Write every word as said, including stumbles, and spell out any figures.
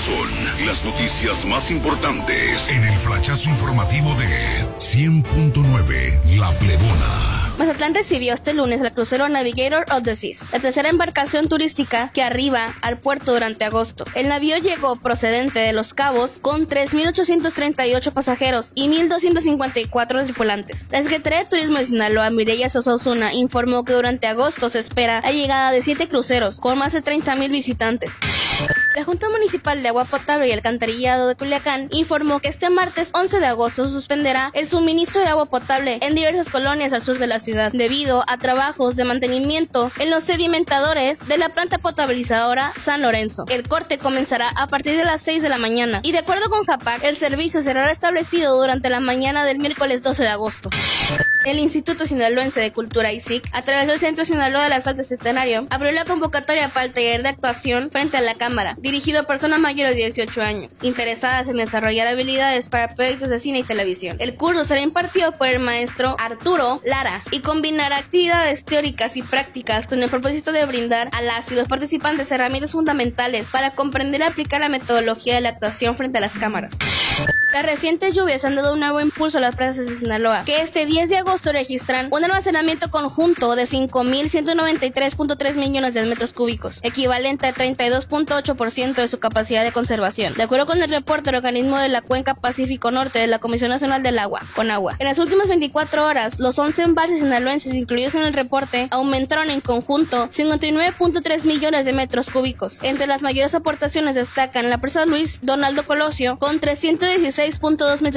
son las noticias más importantes en el flachazo informativo de cien punto nueve La Plebona. Mazatlán recibió este lunes al crucero Navigator of the Seas, la tercera embarcación turística que arriba al puerto durante agosto. El navío llegó procedente de Los Cabos con tres mil ochocientos treinta y ocho pasajeros y mil doscientos cincuenta y cuatro tripulantes. La Secretaría de Turismo de Sinaloa, Mireya Sosa Osuna, informó que durante agosto se espera la llegada de siete cruceros con más de treinta mil visitantes. La Junta Municipal de Agua Potable y Alcantarillado de Culiacán informó que este martes once de agosto se suspenderá el suministro de agua potable en diversas colonias al sur de la ciudad debido a trabajos de mantenimiento en los sedimentadores de la planta potabilizadora San Lorenzo. El corte comenzará a partir de las seis de la mañana y de acuerdo con JAPAC, el servicio será restablecido durante la mañana del miércoles doce de agosto. El Instituto Sinaloense de Cultura I S I C, a través del Centro Sinaloa de las Artes Centenario, abrió la convocatoria para el taller de actuación frente a la cámara, dirigido a personas mayores de dieciocho años, interesadas en desarrollar habilidades para proyectos de cine y televisión. El curso será impartido por el maestro Arturo Lara y combinará actividades teóricas y prácticas con el propósito de brindar a las y los participantes herramientas fundamentales para comprender y aplicar la metodología de la actuación frente a las cámaras. Las recientes lluvias han dado un nuevo impulso a las presas de Sinaloa, que este diez de agosto registran un almacenamiento conjunto de cinco mil ciento noventa y tres punto tres millones de metros cúbicos, equivalente a treinta y dos punto ocho por ciento de su capacidad de conservación, de acuerdo con el reporte del organismo de la Cuenca Pacífico Norte de la Comisión Nacional del Agua, CONAGUA. En las últimas veinticuatro horas, los once embalses sinaloenses incluidos en el reporte aumentaron en conjunto cincuenta y nueve punto tres millones de metros cúbicos. Entre las mayores aportaciones destacan la presa Luis Donaldo Colosio con trescientos dieciséis punto dos metros